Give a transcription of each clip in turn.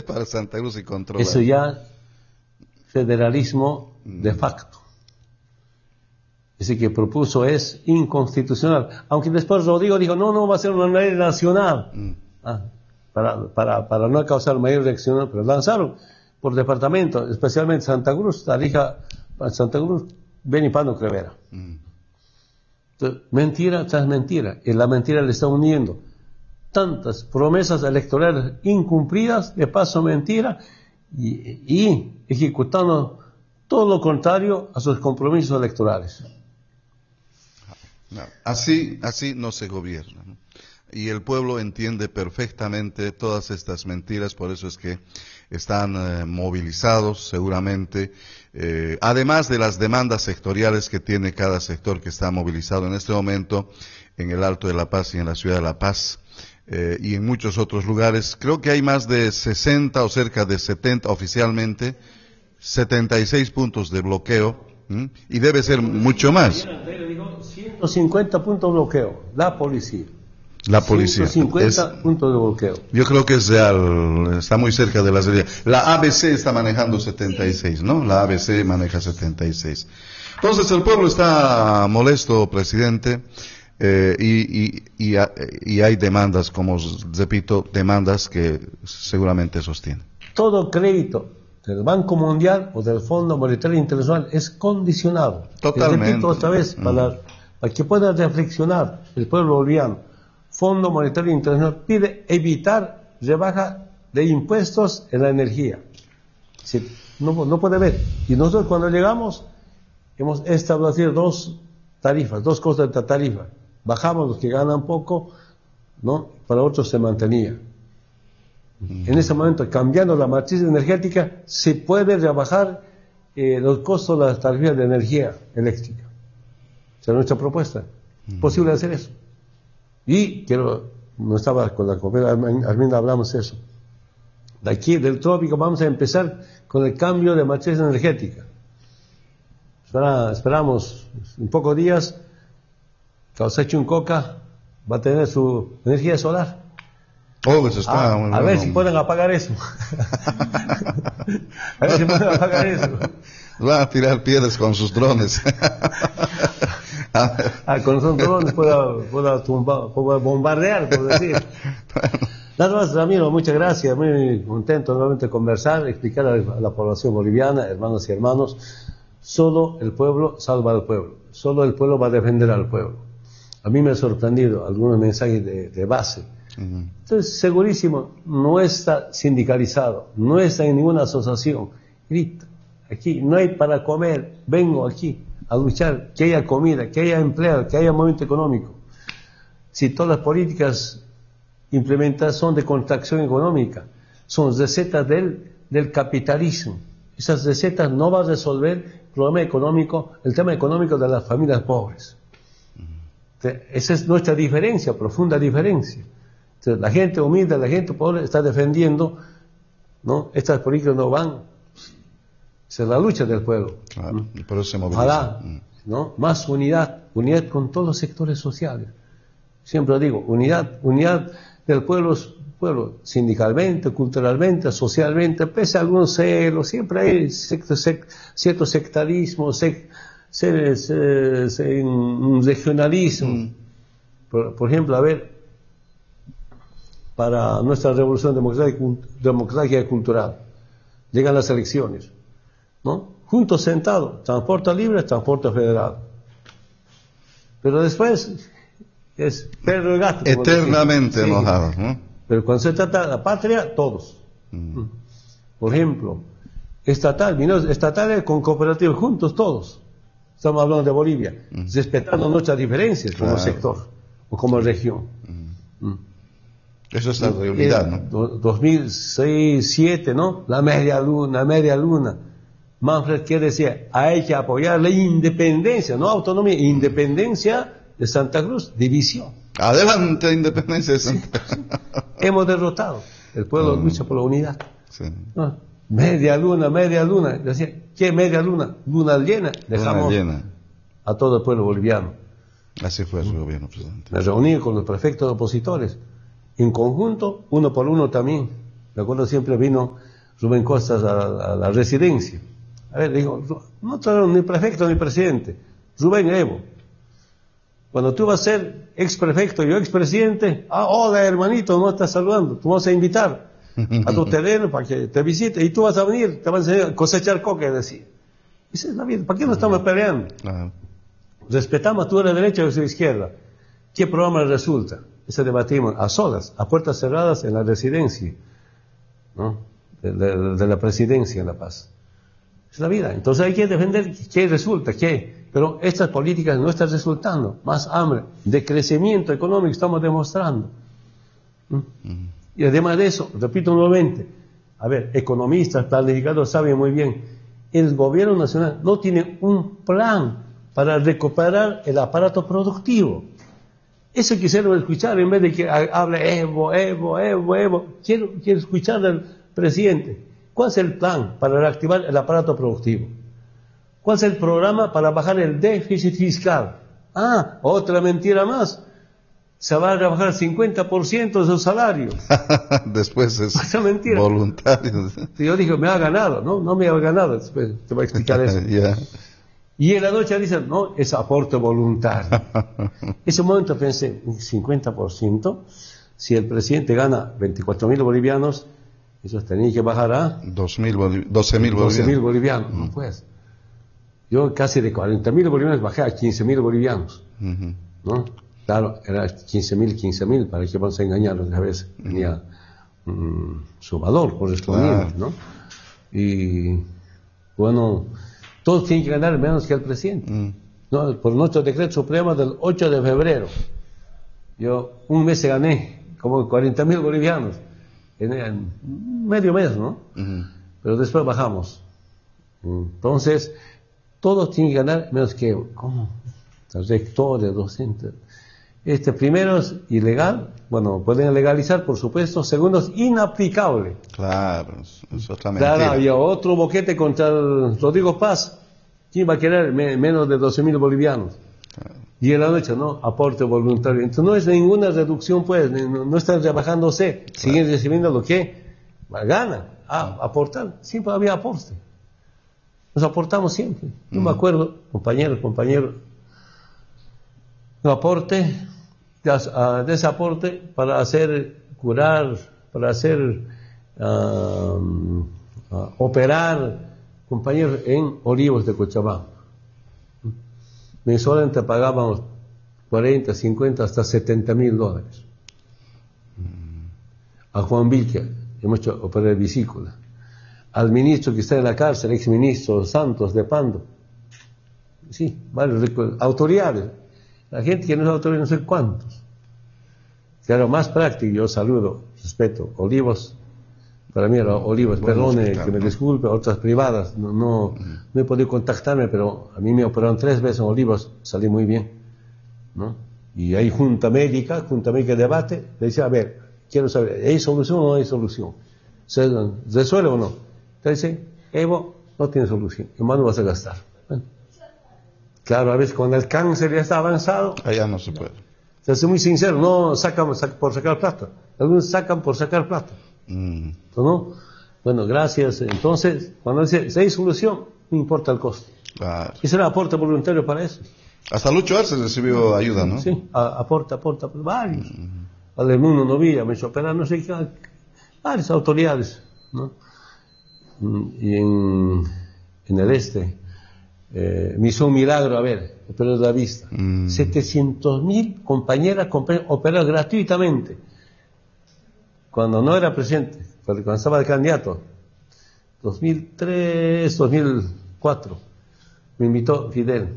para Santa Cruz y controlar. Eso ya federalismo de facto. Ese que propuso es inconstitucional. Aunque después Rodrigo dijo, no, va a ser una ley nacional. Para no causar mayor reacción, pero lanzaron por departamento, especialmente Santa Cruz, Tarija, Santa Cruz, Benipano, Crevera. Entonces, mentira tras mentira, y la mentira le está uniendo tantas promesas electorales incumplidas, de paso mentira, y ejecutando todo lo contrario a sus compromisos electorales. No, así no se gobierna, ¿no? Y el pueblo entiende perfectamente todas estas mentiras, por eso es que están movilizados seguramente, además de las demandas sectoriales que tiene cada sector que está movilizado en este momento en el Alto de La Paz y en la ciudad de La Paz, y en muchos otros lugares. Creo que hay más de 60 o cerca de 70 oficialmente, 76 puntos de bloqueo, y debe ser mucho más. 150 puntos de bloqueo, la policía. 150 puntos de bloqueo. Yo creo que es real, está muy cerca de la realidad. La ABC está manejando 76, ¿no? La ABC maneja 76. Entonces el pueblo está molesto, presidente, y hay demandas, como repito, demandas que seguramente sostienen. Todo crédito del Banco Mundial o del Fondo Monetario Internacional es condicionado. Totalmente. Repito otra vez, para que pueda reflexionar el pueblo boliviano. Fondo Monetario Internacional pide evitar rebaja de impuestos en la energía. No puede haber. Y nosotros cuando llegamos hemos establecido dos cosas de tarifa. Bajamos los que ganan poco, ¿no? Para otros se mantenía. En ese momento, cambiando la matriz energética, se puede rebajar los costos de las tarifas de energía eléctrica. Esa es nuestra propuesta. Es posible hacer eso. Y no estaba con la compañera Arminda, hablamos de eso. De aquí, del trópico, vamos a empezar con el cambio de matriz energética. Esperamos en pocos días, Causachuncoca va a tener su energía solar. Eso está muy a bueno. ver si pueden apagar eso. A ver si pueden apagar eso. Van a tirar piedras con sus drones. Con esos drones pueda bombardear, por decir. Nada más, Ramiro, muchas gracias. Muy contento nuevamente de conversar, explicar a la población boliviana, hermanos y hermanos, solo el pueblo salva al pueblo. Solo el pueblo va a defender al pueblo. A mí me ha sorprendido algunos mensajes de base. Entonces, segurísimo, no está sindicalizado, no está en ninguna asociación. Grita, aquí no hay para comer, vengo aquí a luchar, que haya comida, que haya empleo, que haya movimiento económico. Si todas las políticas implementadas son de contracción económica, son recetas del capitalismo, esas recetas no van a resolver el tema económico de las familias pobres. Esa es nuestra diferencia, profunda diferencia. Entonces, la gente humilde, la gente pobre está defendiendo, ¿no? Estas políticas no van. Esa es la lucha del pueblo. Claro, y por eso se moviliza. Ojalá, ¿no? Más unidad con todos los sectores sociales. Siempre digo, unidad del pueblo, sindicalmente, culturalmente, socialmente, pese a algunos celos, siempre hay cierto sectarismo, un regionalismo. Por ejemplo, a ver, para nuestra revolución democrática cultural, llegan las elecciones, ¿no? Juntos sentados, transporte libre, transporte federal. Pero después es perro y gato. Eternamente enojados, ¿no? Pero cuando se trata de la patria, todos. Por ejemplo, estatales con cooperativas, juntos todos. Estamos hablando de Bolivia, respetando nuestras diferencias como sector o como región. Eso es la unidad, ¿no? 2006-2007, ¿no? La media luna. Manfred, ¿qué decía? Hay que apoyar la independencia, no autonomía, independencia de Santa Cruz, división. Adelante, independencia de Santa Cruz. Hemos derrotado. El pueblo lucha por la unidad. Sí. ¿No? Media luna. Decía, ¿qué media luna? Luna llena. Dejamos a todo el pueblo boliviano. Así fue su gobierno, presidente. Me reuní con los prefectos opositores. En conjunto, uno por uno también. Me acuerdo siempre vino Rubén Costas a la residencia. A ver, dijo, no trajeron ni prefecto ni presidente. Rubén Evo. Cuando tú vas a ser ex prefecto y yo ex presidente, hola hermanito, no estás saludando, tú vas a invitar a tu terreno para que te visite y tú vas a venir, te vas a enseñar a cosechar coca, decía. Esa es la vida, ¿para qué no estamos peleando? Respetamos, tú eres derecha, yo soy izquierda. ¿Qué programa resulta? Ese debatimos a solas, a puertas cerradas en la residencia, ¿no? de la presidencia en La Paz. Es la vida. Entonces hay que defender qué resulta, qué. Pero estas políticas no están resultando. Más hambre, decrecimiento económico estamos demostrando. Y además de eso, repito nuevamente, a ver, economistas, planificadores saben muy bien, el gobierno nacional no tiene un plan para recuperar el aparato productivo. Eso quisiera escuchar en vez de que hable Evo. Quiero escuchar al presidente. ¿Cuál es el plan para reactivar el aparato productivo? ¿Cuál es el programa para bajar el déficit fiscal? Otra mentira más. Se va a rebajar 50% de su salario. Después es mentira. Voluntario. Yo dije, me ha ganado. No me ha ganado. Después te voy a explicar eso. Yeah. Y en la noche dicen, no, es aporte voluntario. Ese momento pensé, un 50%, si el presidente gana 24.000 bolivianos, eso tenía que bajar a 12.000 bolivianos. Bolivianos, no pues. Yo casi de 40.000 bolivianos bajé a 15.000 bolivianos, ¿no? Claro, era 15.000, para que vamos a engañarlos a veces. Tenía su valor correspondiente, ¿no? Y, bueno, todos tienen que ganar menos que el presidente. ¿No? Por nuestro decreto supremo del 8 de febrero. Yo un mes gané como 40.000 bolivianos. En medio mes, ¿no? Pero después bajamos. Entonces, todos tienen que ganar menos que, ¿cómo? Rectores, docentes. Primero es ilegal, bueno, pueden legalizar, por supuesto. Segundo es inaplicable. Claro, es otra mentira. Claro, había otro boquete contra el Rodrigo Paz. ¿Quién va a querer menos de 12.000 bolivianos? Claro. Y en la noche, ¿no? Aporte voluntario. Entonces no es ninguna reducción, pues, no están rebajándose, claro. Siguen recibiendo lo que ganan. Aportar, siempre había aporte. Nos aportamos siempre. Yo me acuerdo, compañeros, un aporte, de ese aporte para hacer curar, para hacer operar, compañeros, en Olivos de Cochabamba. Mensualmente pagábamos 40, 50, hasta $70.000. A Juan Vilca hemos hecho operar vesícula. Al ministro que está en la cárcel, ex ministro Santos de Pando. Sí, varios autoridades. La gente que no es autoridad, no sé cuántos. Claro, más práctico, yo saludo, respeto. Olivos, para mí era Olivos, perdone que me disculpe, otras privadas, no he podido contactarme, pero a mí me operaron 3 veces en Olivos, salí muy bien, ¿no? Y hay junta médica de debate, le dice, a ver, quiero saber, ¿hay solución o no hay solución? ¿Se resuelve o no? Entonces, Evo no tiene solución, ¿qué más no vas a gastar? Bueno, claro, a veces cuando el cáncer ya está avanzado, allá no se puede. Se hace muy sincero, no sacan por sacar plata, algunos sacan por sacar plata. ¿No? Bueno, gracias. Entonces, cuando dice, si hay solución, no importa el costo. Claro. Y será aporte voluntario para eso. Hasta Lucho Arce recibió ayuda, ¿no? Sí, aporta, varios. Al Mundo Novilla me hizo operar, no sé qué, varias autoridades, ¿no? Y en el me hizo un milagro, a ver, operar la vista. 700.000 compañeras operaron gratuitamente. Cuando no era presidente, cuando estaba de candidato, 2003, 2004, me invitó Fidel.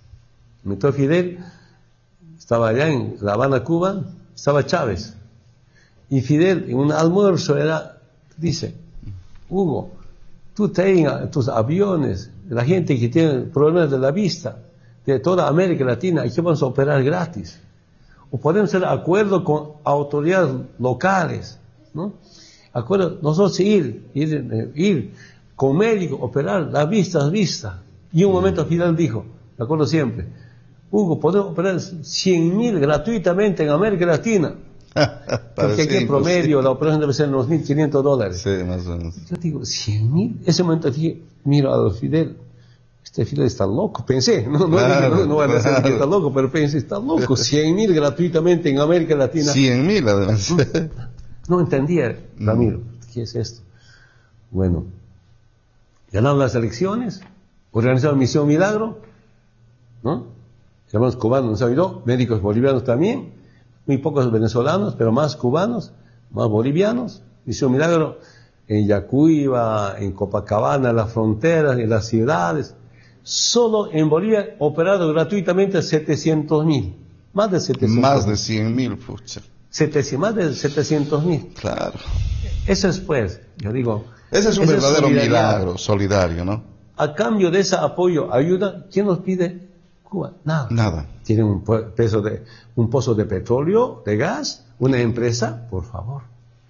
Estaba allá en La Habana, Cuba, estaba Chávez. Y Fidel, en un almuerzo, dice, Hugo, tú ten tus aviones, la gente que tiene problemas de la vista, de toda América Latina, aquí vamos a operar gratis. O podemos hacer acuerdo con autoridades locales, ¿no? Acuerdo, nosotros ir con médico, operar la vista. Y un momento Fidel dijo, me acuerdo siempre, Hugo, podemos operar 100.000 gratuitamente en América Latina. Porque aquí en promedio la operación debe ser unos $1.500. Sí, más o menos. Yo digo, 100.000. Ese momento dije, miro a Fidel, este Fidel está loco, pensé, no voy a decir que está loco, pero pensé, está loco, 100.000 gratuitamente en América Latina. 100.000 además. No entendía, Ramiro, ¿qué es esto? Bueno, ganaron las elecciones, organizaron Misión Milagro, ¿no? Hermanos cubanos nos ayudó, médicos bolivianos también, muy pocos venezolanos, pero más cubanos, más bolivianos. Misión Milagro en Yacuiba, en Copacabana, en las fronteras, en las ciudades. Solo en Bolivia operado gratuitamente 700.000. Más de 700.000. Más de 100.000, pucha. Más de 700.000. Claro. Eso es, pues, yo digo. Ese es un verdadero milagro solidario, ¿no? A cambio de ese apoyo, ayuda, ¿quién nos pide? Cuba. Nada. Tiene un pozo de petróleo, de gas, una empresa, por favor.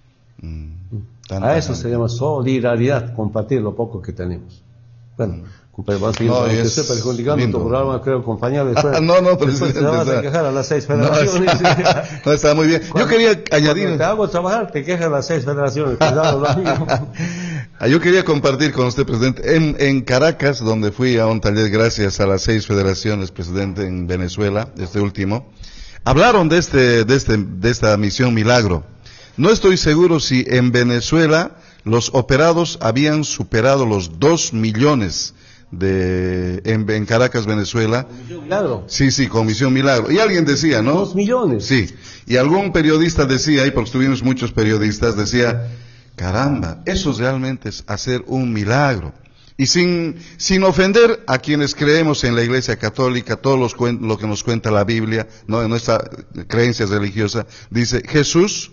A eso se llama solidaridad, compartir lo poco que tenemos. Bueno, estoy perjudicando tu programa, creo, compañero. Después, presidente. Te vas a quejar a las 6 federaciones. No, está muy bien. Yo quería añadir. Te hago trabajar, te quejas a las 6 federaciones. Cuidado, lo mismo. Yo quería compartir con usted, presidente, en Caracas, donde fui a un taller gracias a las 6 federaciones, presidente, en Venezuela, este último, hablaron de esta misión Milagro. No estoy seguro si en Venezuela los operados habían superado los 2 millones en Caracas, Venezuela. ¿Con Misión Milagro? Sí, con Misión Milagro. Y alguien decía, ¿no? 2 millones. Sí. Y algún periodista decía, y porque tuvimos muchos periodistas, decía, caramba, eso realmente es hacer un milagro. Y sin ofender a quienes creemos en la Iglesia Católica, todo lo que nos cuenta la Biblia, ¿no? En nuestra creencia religiosa, dice, Jesús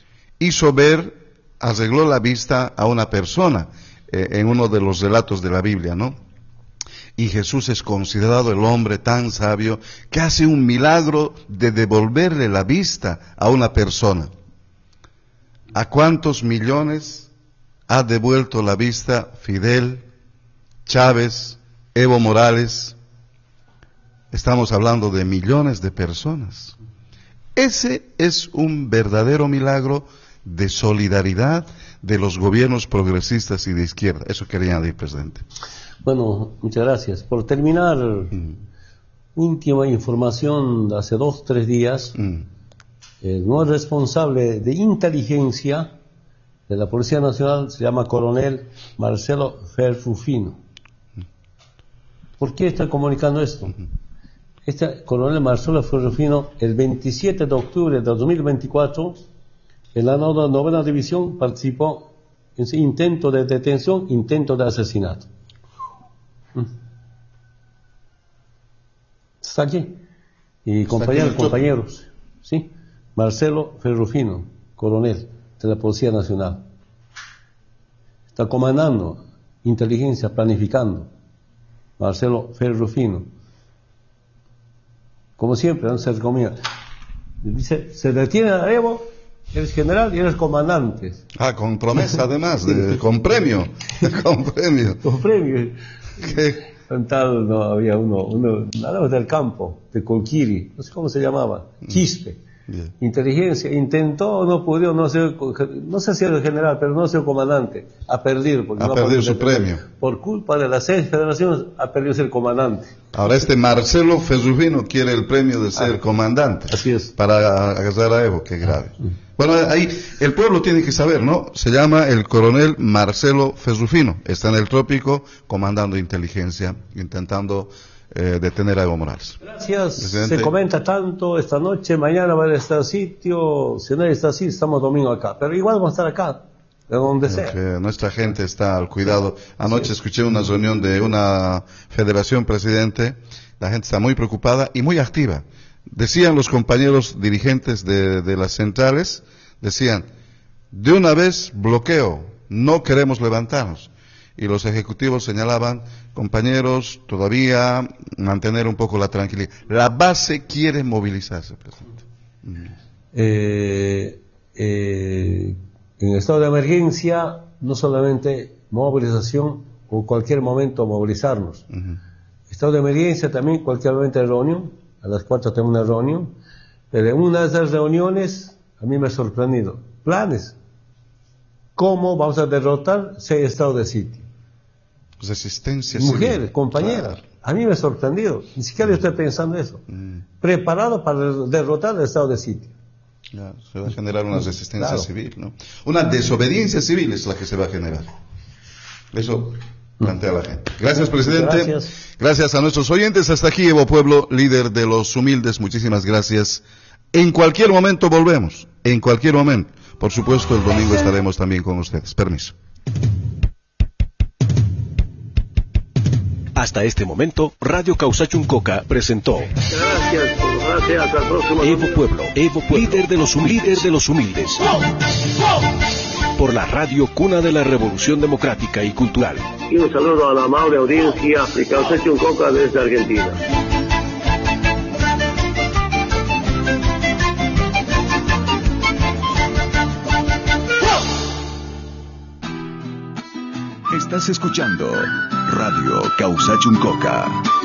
arregló la vista a una persona, en uno de los relatos de la Biblia, ¿no? Y Jesús es considerado el hombre tan sabio que hace un milagro de devolverle la vista a una persona. ¿A cuántos millones ha devuelto la vista Fidel, Chávez, Evo Morales? Estamos hablando de millones de personas. Ese es un verdadero milagro de solidaridad de los gobiernos progresistas y de izquierda. Eso quería añadir, presidente. Bueno, muchas gracias. Por terminar, última información de hace 2-3 días, el nuevo responsable de inteligencia de la Policía Nacional se llama Coronel Marcelo Ferrufino. ¿Por qué está comunicando esto? Este Coronel Marcelo Ferrufino, el 27 de octubre de 2024, en la 9ª División participó en ese intento de detención, intento de asesinato. Está aquí. Y compañeros, ¿sí? Marcelo Ferrufino, coronel de la Policía Nacional. Está comandando, inteligencia, planificando. Marcelo Ferrufino. Como siempre, no se recomienda. Dice, se detiene a Evo, eres general y eres comandante. Con promesa además, con premio. Con premio. Con premio. No, había uno nada del campo, de Colquiri, no sé cómo se llamaba, Quispe. Bien. Inteligencia, intentó, no pudo, no sé si era el general, pero no ser comandante, ha perdido su premio. Por culpa de las 6 federaciones, ha perdido ser comandante. Ahora Marcelo Ferrufino quiere el premio de ser comandante. Así es. Para agarrar a Evo, qué grave. Bueno, ahí el pueblo tiene que saber, ¿no? Se llama el coronel Marcelo Ferrufino, está en el trópico comandando inteligencia, intentando detener a Evo Morales. Gracias. Presidente. Se comenta tanto esta noche, mañana va a estar sitio, si no está así, estamos domingo acá, pero igual vamos a estar acá, de donde sea. Nuestra gente está al cuidado. Anoche escuché una reunión de una federación, presidente, la gente está muy preocupada y muy activa. Decían los compañeros dirigentes de las centrales, decían, de una vez bloqueo, no queremos levantarnos. Y los ejecutivos señalaban, compañeros, todavía mantener un poco la tranquilidad. La base quiere movilizarse, presidente. En estado de emergencia, no solamente movilización o cualquier momento movilizarnos. Estado de emergencia también, cualquier momento de reunión, a las 4 tenemos una reunión, pero en una de esas reuniones, a mí me ha sorprendido. Planes. ¿Cómo vamos a derrotar ese estado de sitio? Resistencia Mujeres, civil. compañeras. Claro. A mí me ha sorprendido. Ni siquiera yo estoy pensando eso. Preparado para derrotar el estado de sitio. Claro, se va a generar una resistencia Claro. civil, ¿no? Una desobediencia civil es la que se va a generar. Eso plantea la gente. Gracias, presidente. Gracias a nuestros oyentes. Hasta aquí, Evo Pueblo, líder de los humildes. Muchísimas gracias. En cualquier momento volvemos. En cualquier momento. Por supuesto, el domingo estaremos también con ustedes. Permiso. Hasta este momento, Radio Causachuncoca presentó Gracias, al próximo Evo Pueblo, líder de los humildes. Por la radio Cuna de la Revolución Democrática y Cultural. Y un saludo a la amable audiencia de Causachuncoca desde Argentina. Estás escuchando Radio Causachuncoca.